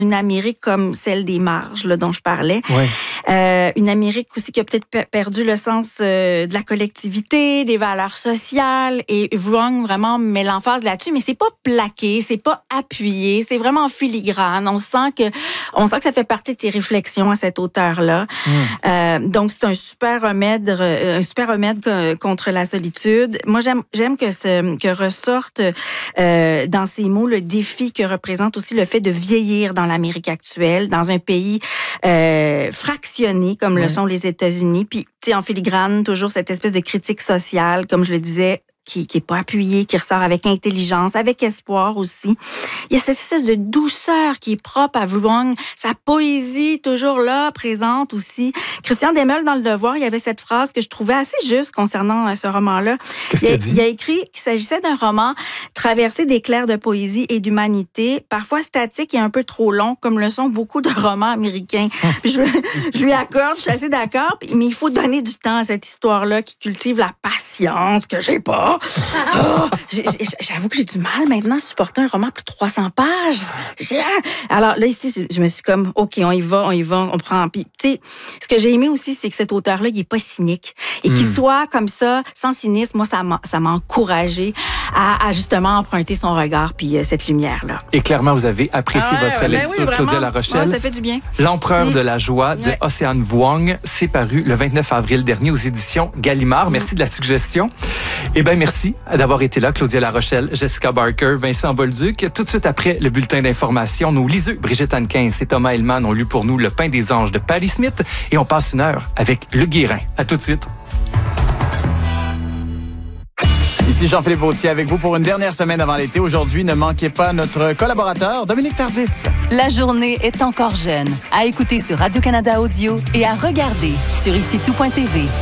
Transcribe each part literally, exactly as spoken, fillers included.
une Amérique comme celle des marges, là, dont je parlais. Ouais. Euh, une Amérique aussi qui a peut-être pe- perdu le sens euh, de la collectivité, des valeurs sociales. Et Vuong vraiment met l'emphase là-dessus, mais c'est pas plaqué, c'est pas appuyé, c'est vraiment filigrane. On sent que, on sent que ça fait partie de ses réflexions à cet auteur-là. Mm. Euh, donc c'est un super remède, un super remède contre la solitude. Moi j'aime, j'aime que ce, que ressorte euh, dans ces mots le défi que représente aussi le fait de vieillir dans l'Amérique actuelle, dans un pays euh, fractionné comme oui. le sont les États-Unis. Puis, tu sais, en filigrane, toujours cette espèce de critique sociale, comme je le disais, qui qui est pas appuyée, qui ressort avec intelligence, avec espoir aussi. Il y a cette espèce de douceur qui est propre à Vuong, sa poésie toujours là, présente aussi. Christian Demel, dans Le Devoir, il y avait cette phrase que je trouvais assez juste concernant ce roman-là. Qu'est-ce il, qu'il a, a dit? Il a écrit qu'il s'agissait d'un roman traversé d'éclairs de poésie et d'humanité, parfois statique et un peu trop long, comme le sont beaucoup de romans américains. je, je lui accorde, je suis assez d'accord, mais il faut donner du temps à cette histoire-là qui cultive la patience que j'ai pas. Oh, j'ai, j'ai, j'avoue que j'ai du mal maintenant à supporter un roman plus de trois cents pages. J'ai... Alors là, ici, je, je me suis comme, OK, on y va, on y va, on prend... Puis, tu sais, ce que j'ai aimé aussi, c'est que cet auteur-là, il est pas cynique. Et mm. qu'il soit comme ça, sans cynisme, moi, ça m'a, ça m'a encouragé à, à justement emprunter son regard puis euh, cette lumière-là. Et clairement, vous avez apprécié ah ouais, ben votre lecture, oui, Claudia Larochelle. Ouais, ça fait du bien. L'Empereur mm. de la joie de ouais. Océane Vuong, c'est paru le vingt-neuf avril dernier aux éditions Gallimard. Merci mm. de la suggestion. Eh bien, merci d'avoir été là, Claudia Larochelle, Jessica Barker, Vincent Bolduc. Tout de suite après le bulletin d'information, nos liseux, Brigitte Anquin et Thomas Hellman ont lu pour nous Le pain des anges de Patti Smith et on passe une heure avec Le Guérin. À tout de suite. Ici Jean-Philippe Vautier avec vous pour une dernière semaine avant l'été. Aujourd'hui, ne manquez pas notre collaborateur Dominique Tardif. La journée est encore jeune. À écouter sur Radio-Canada Audio et à regarder sur ici tout point t v.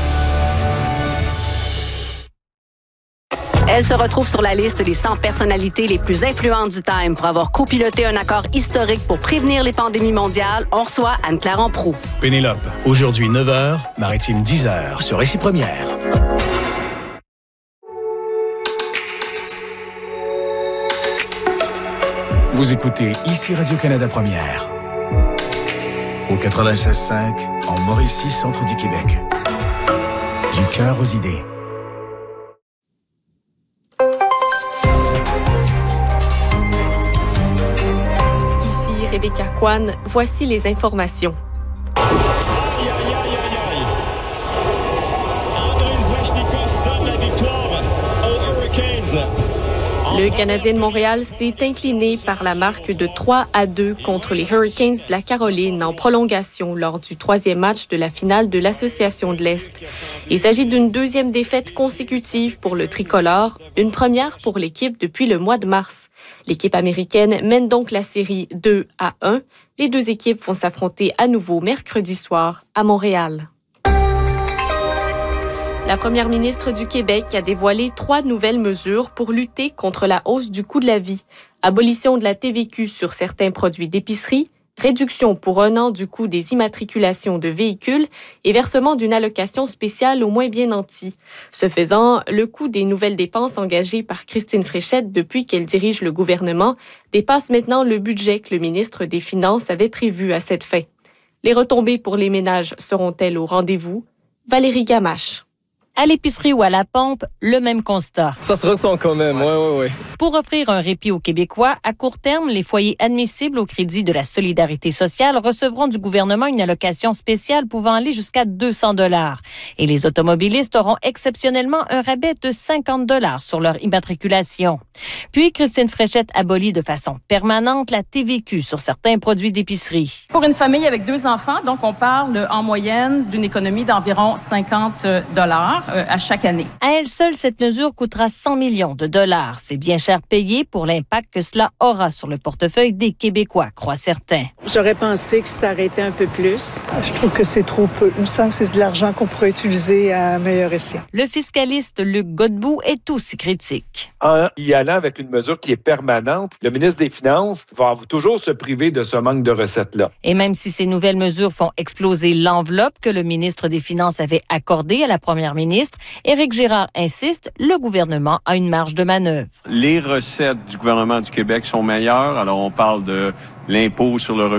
Elle se retrouve sur la liste des cent personnalités les plus influentes du Time pour avoir copiloté un accord historique pour prévenir les pandémies mondiales. On reçoit Anne-Claire Amproux. Pénélope, aujourd'hui neuf heures, Maritime dix heures, sur Récit Première. Vous écoutez ici Radio-Canada Première. Au quatre-vingt-seize cinq, en Mauricie, centre du Québec. Du cœur aux idées. Rebecca Kwan, voici les informations. Aïe, aïe, aïe, aïe, aïe. Andrei Svechnikov donne la victoire aux Hurricanes. Le Canadien de Montréal s'est incliné par la marque de trois à deux contre les Hurricanes de la Caroline en prolongation lors du troisième match de la finale de l'Association de l'Est. Il s'agit d'une deuxième défaite consécutive pour le tricolore, une première pour l'équipe depuis le mois de mars. L'équipe américaine mène donc la série deux à un. Les deux équipes vont s'affronter à nouveau mercredi soir à Montréal. La première ministre du Québec a dévoilé trois nouvelles mesures pour lutter contre la hausse du coût de la vie. Abolition de la T V Q sur certains produits d'épicerie, réduction pour un an du coût des immatriculations de véhicules et versement d'une allocation spéciale aux moins bien nantis. Ce faisant, le coût des nouvelles dépenses engagées par Christine Fréchette depuis qu'elle dirige le gouvernement dépasse maintenant le budget que le ministre des Finances avait prévu à cette fin. Les retombées pour les ménages seront-elles au rendez-vous? Valérie Gamache. À l'épicerie ou à la pompe, le même constat. Ça se ressent quand même, oui, oui, oui. Pour offrir un répit aux Québécois, à court terme, les foyers admissibles au crédit de la solidarité sociale recevront du gouvernement une allocation spéciale pouvant aller jusqu'à deux cents dollars. Et les automobilistes auront exceptionnellement un rabais de cinquante dollars sur leur immatriculation. Puis, Christine Fréchette abolit de façon permanente la T V Q sur certains produits d'épicerie. Pour une famille avec deux enfants, donc on parle en moyenne d'une économie d'environ cinquante dollars. À chaque année. À elle seule, cette mesure coûtera cent millions de dollars. C'est bien cher payé pour l'impact que cela aura sur le portefeuille des Québécois, croient certains. J'aurais pensé que ça aurait été un peu plus. Je trouve que c'est trop peu. Il me semble que c'est de l'argent qu'on pourrait utiliser à meilleur escient. Le fiscaliste Luc Godbout est aussi critique. En y allant avec une mesure qui est permanente, le ministre des Finances va toujours se priver de ce manque de recettes-là. Et même si ces nouvelles mesures font exploser l'enveloppe que le ministre des Finances avait accordée à la première ministre, Éric Girard insiste, le gouvernement a une marge de manœuvre. Les recettes du gouvernement du Québec sont meilleures. Alors, on parle de l'impôt sur le revenu